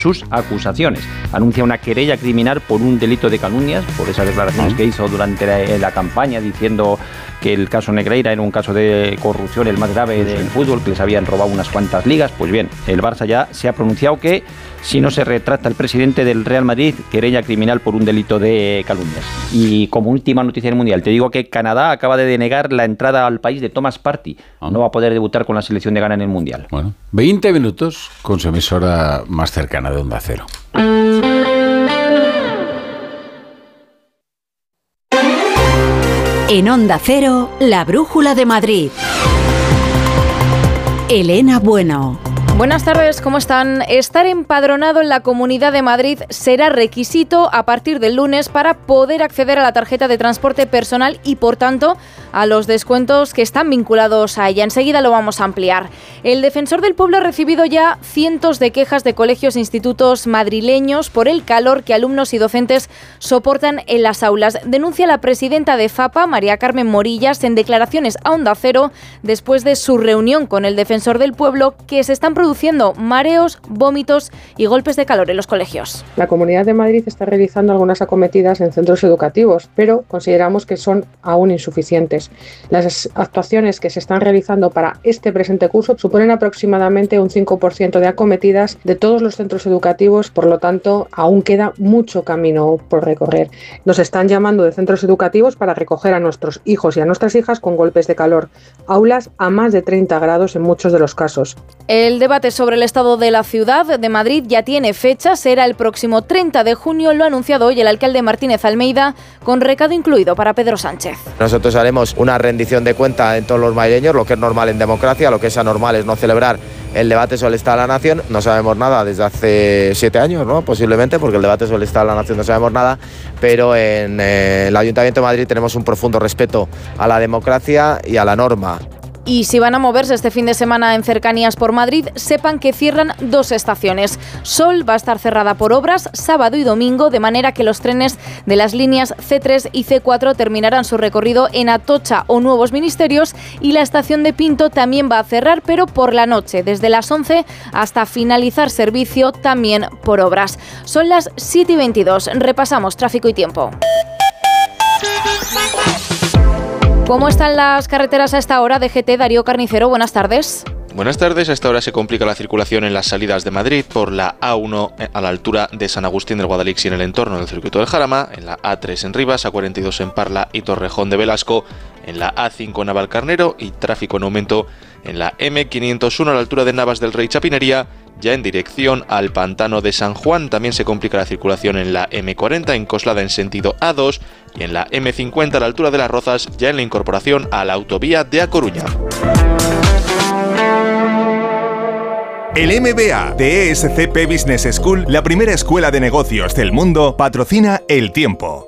sus acusaciones. Anuncia una querella criminal por un delito de calumnias, por esas declaraciones que hizo durante la campaña diciendo que el caso Negreira era un caso de corrupción el más grave del fútbol, que les habían robado unas cuantas ligas. Pues bien, el Barça ya se ha pronunciado que si no se retracta el presidente del Real Madrid, querella criminal por un delito de calumnias. Y como última noticia del Mundial, te digo que Canadá acaba de denegar la entrada al país de Thomas Partey. No va a poder debutar con la selección de Ghana en el Mundial. Bueno, 20 minutos con su emisora más cercana de Onda Cero. En Onda Cero, la Brújula de Madrid. Elena Bueno. Buenas tardes, ¿cómo están? Estar empadronado en la Comunidad de Madrid será requisito a partir del lunes para poder acceder a la tarjeta de transporte personal y, por tanto, a los descuentos que están vinculados a ella. Enseguida lo vamos a ampliar. El Defensor del Pueblo ha recibido ya cientos de quejas de colegios e institutos madrileños por el calor que alumnos y docentes soportan en las aulas. Denuncia la presidenta de FAPA, María Carmen Morillas, en declaraciones a Onda Cero después de su reunión con el Defensor del Pueblo, que se están produciendo mareos, vómitos y golpes de calor en los colegios. La Comunidad de Madrid está realizando algunas acometidas en centros educativos, pero consideramos que son aún insuficientes. Las actuaciones que se están realizando para este presente curso suponen aproximadamente un 5% de acometidas de todos los centros educativos, por lo tanto, aún queda mucho camino por recorrer. Nos están llamando de centros educativos para recoger a nuestros hijos y a nuestras hijas con golpes de calor. Aulas a más de 30 grados en muchos de los casos. El debate sobre el estado de la ciudad de Madrid ya tiene fecha, será el próximo 30 de junio, lo ha anunciado hoy el alcalde Martínez Almeida, con recado incluido para Pedro Sánchez. Nosotros haremos una rendición de cuenta en todos los madrileños, lo que es normal en democracia, lo que es anormal es no celebrar el debate sobre el Estado de la Nación. No sabemos nada desde hace 7 años, ¿no? Posiblemente, porque el debate sobre el Estado de la Nación no sabemos nada, pero en el Ayuntamiento de Madrid tenemos un profundo respeto a la democracia y a la norma. Y si van a moverse este fin de semana en cercanías por Madrid, sepan que cierran 2 estaciones. Sol va a estar cerrada por obras sábado y domingo, de manera que los trenes de las líneas C3 y C4 terminarán su recorrido en Atocha o Nuevos Ministerios, y la estación de Pinto también va a cerrar, pero por la noche, desde las 11 hasta finalizar servicio, también por obras. Son las 7:22. Repasamos tráfico y tiempo. ¿Cómo están las carreteras a esta hora? DGT, Darío Carnicero, buenas tardes. Buenas tardes, a esta hora se complica la circulación en las salidas de Madrid por la A1 a la altura de San Agustín del Guadalix y en el entorno del Circuito del Jarama, en la A3 en Rivas, A42 en Parla y Torrejón de Velasco, en la A5 en Navalcarnero y tráfico en aumento en la M501 a la altura de Navas del Rey Chapinería, ya en dirección al Pantano de San Juan. También se complica la circulación en la M40 en Coslada en sentido A2 y en la M50 a la altura de Las Rozas, ya en la incorporación a la autovía de A Coruña. El MBA de ESCP Business School, la primera escuela de negocios del mundo, patrocina El Tiempo.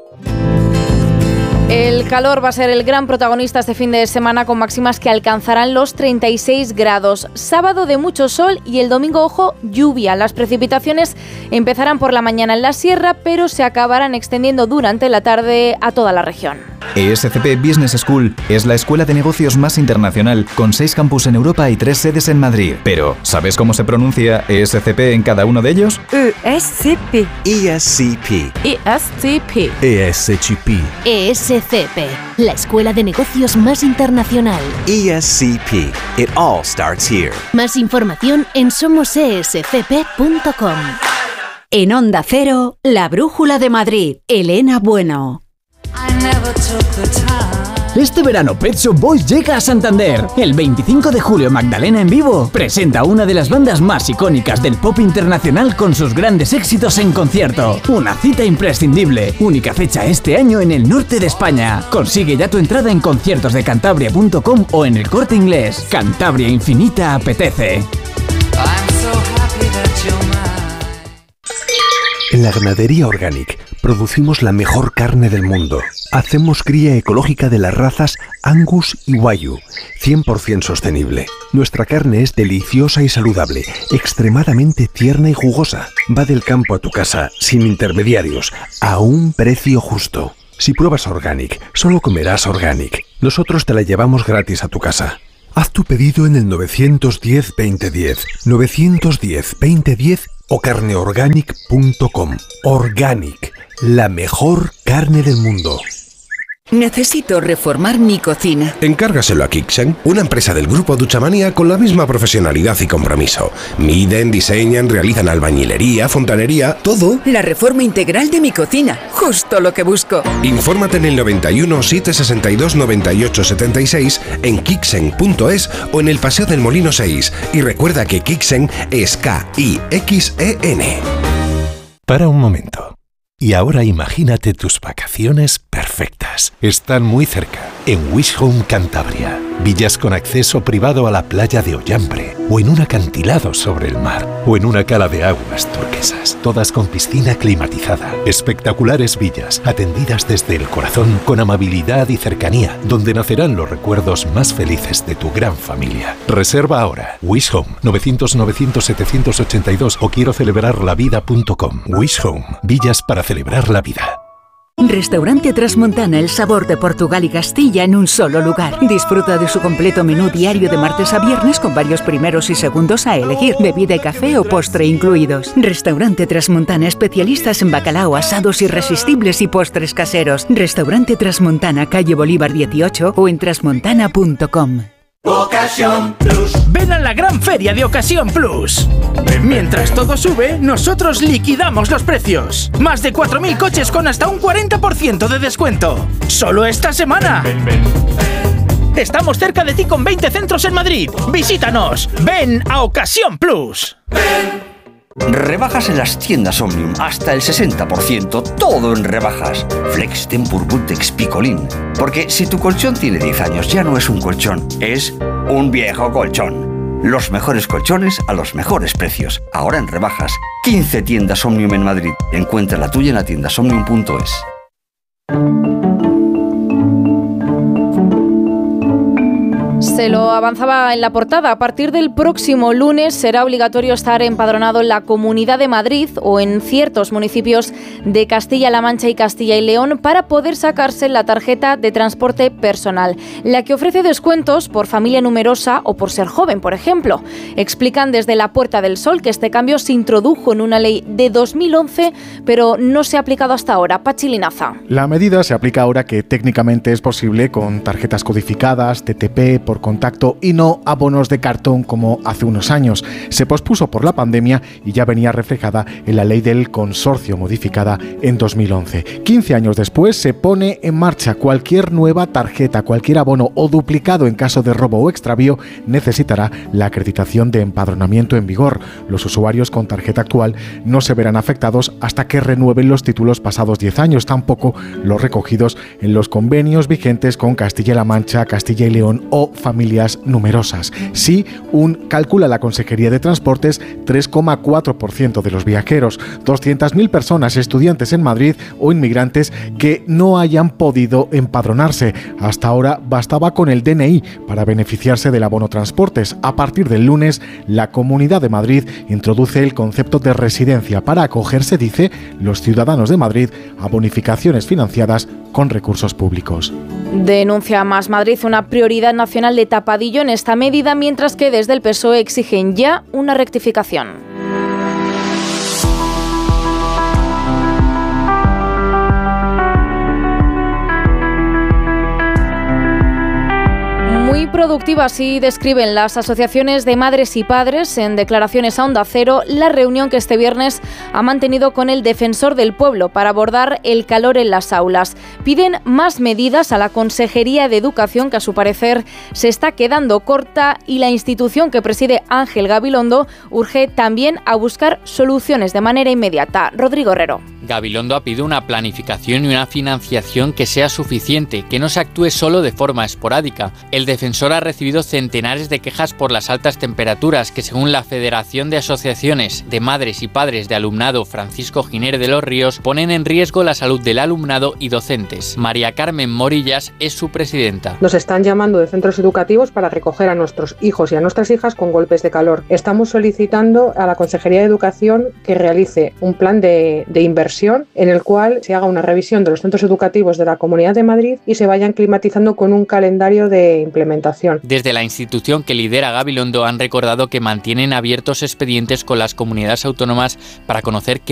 El calor va a ser el gran protagonista este fin de semana, con máximas que alcanzarán los 36 grados. Sábado de mucho sol y el domingo, ojo, lluvia. Las precipitaciones empezarán por la mañana en la sierra, pero se acabarán extendiendo durante la tarde a toda la región. ESCP Business School es la escuela de negocios más internacional, con 6 campus en Europa y 3 sedes en Madrid. Pero, ¿sabes cómo se pronuncia ESCP en cada uno de ellos? ESCP. ESCP. ESCP. ESCP. ESCP, la escuela de negocios más internacional. ESCP. It all starts here. Más información en somosescp.com. En Onda Cero, la Brújula de Madrid. Elena Bueno. Este verano Pet Shop Boys llega a Santander. El 25 de julio Magdalena en vivo presenta una de las bandas más icónicas del pop internacional con sus grandes éxitos en concierto. Una cita imprescindible. Única fecha este año en el norte de España. Consigue ya tu entrada en conciertosdecantabria.com o en El Corte Inglés. Cantabria Infinita apetece. En la ganadería Organic producimos la mejor carne del mundo. Hacemos cría ecológica de las razas Angus y Wagyu, 100% sostenible. Nuestra carne es deliciosa y saludable, extremadamente tierna y jugosa. Va del campo a tu casa, sin intermediarios, a un precio justo. Si pruebas Organic, solo comerás Organic. Nosotros te la llevamos gratis a tu casa. Haz tu pedido en el 910-2010, 910-2010 o carneorganic.com. Organic, la mejor carne del mundo. Necesito reformar mi cocina. Encárgaselo a Kixen, una empresa del grupo Duchamanía con la misma profesionalidad y compromiso. Miden, diseñan, realizan albañilería, fontanería, todo. La reforma integral de mi cocina, justo lo que busco. Infórmate en el 91 762 98 76 en kixen.es o en el Paseo del Molino 6. Y recuerda que Kixen es K-I-X-E-N. Para un momento. Y ahora imagínate tus vacaciones perfectas. Están muy cerca, en Wish Home Cantabria. Villas con acceso privado a la playa de Ollambre, o en un acantilado sobre el mar, o en una cala de aguas turquesas, todas con piscina climatizada. Espectaculares villas, atendidas desde el corazón, con amabilidad y cercanía, donde nacerán los recuerdos más felices de tu gran familia. Reserva ahora. Wish Home, 900-900-782 o quiero celebrarlavida.com. Wish Home, villas para celebrar la vida. Restaurante Trasmontana, el sabor de Portugal y Castilla en un solo lugar. Disfruta de su completo menú diario de martes a viernes con varios primeros y segundos a elegir, bebida y café o postre incluidos. Restaurante Trasmontana, especialistas en bacalao, asados irresistibles y postres caseros. Restaurante Trasmontana, calle Bolívar 18 o en trasmontana.com. Ocasión Plus. Ven a la gran feria de Ocasión Plus. Mientras todo sube, nosotros liquidamos los precios. Más de 4.000 coches con hasta un 40% de descuento. ¡Solo esta semana! Estamos cerca de ti con 20 centros en Madrid. Visítanos. Ven a Ocasión Plus. Rebajas en las tiendas Omnium, hasta el 60%, todo en rebajas. Flex, Tempur, Bultex, Picolín. Porque si tu colchón tiene 10 años, ya no es un colchón, es un viejo colchón. Los mejores colchones a los mejores precios. Ahora en rebajas. 15 tiendas Omnium en Madrid. Encuentra la tuya en la tiendasomnium.es. Se lo avanzaba en la portada. A partir del próximo lunes será obligatorio estar empadronado en la Comunidad de Madrid o en ciertos municipios de Castilla-La Mancha y Castilla y León para poder sacarse la tarjeta de transporte personal, la que ofrece descuentos por familia numerosa o por ser joven, por ejemplo. Explican desde la Puerta del Sol que este cambio se introdujo en una ley de 2011, pero no se ha aplicado hasta ahora. Pachi Linaza. La medida se aplica ahora que técnicamente es posible con tarjetas codificadas, TTP, por contacto y no abonos de cartón como hace unos años. Se pospuso por la pandemia y ya venía reflejada en la ley del consorcio modificada en 2011. 15 años después se pone en marcha. Cualquier nueva tarjeta, cualquier abono o duplicado en caso de robo o extravío necesitará la acreditación de empadronamiento en vigor. Los usuarios con tarjeta actual no se verán afectados hasta que renueven los títulos pasados 10 años, tampoco los recogidos en los convenios vigentes con Castilla-La Mancha, Castilla y León o familias numerosas. Sí, calcula la Consejería de Transportes, 3,4% de los viajeros, 200.000 personas, estudiantes en Madrid o inmigrantes que no hayan podido empadronarse. Hasta ahora bastaba con el DNI para beneficiarse del abono transportes. A partir del lunes, la Comunidad de Madrid introduce el concepto de residencia para acogerse, dice, los ciudadanos de Madrid a bonificaciones financiadas con recursos públicos. Denuncia Más Madrid una prioridad nacional de tapadillo en esta medida, mientras que desde el PSOE exigen ya una rectificación. Muy productiva, así describen las asociaciones de madres y padres en declaraciones a Onda Cero la reunión que este viernes ha mantenido con el defensor del pueblo para abordar el calor en las aulas. Piden más medidas a la Consejería de Educación, que a su parecer se está quedando corta, y la institución que preside Ángel Gabilondo urge también a buscar soluciones de manera inmediata. Rodrigo Herrero. Gabilondo ha pedido una planificación y una financiación que sea suficiente, que no se actúe solo de forma esporádica. El defensor ha recibido centenares de quejas por las altas temperaturas que, según la Federación de Asociaciones de Madres y Padres de Alumnado Francisco Giner de los Ríos, ponen en riesgo la salud del alumnado y docentes. María Carmen Morillas es su presidenta. Nos están llamando de centros educativos para recoger a nuestros hijos y a nuestras hijas con golpes de calor. Estamos solicitando a la Consejería de Educación que realice un plan de inversión inversión en el cual se haga una revisión de los centros educativos de la Comunidad de Madrid y se vayan climatizando con un calendario de implementación. Desde la institución que lidera Gabilondo han recordado que mantienen abiertos expedientes con las comunidades autónomas para conocer qué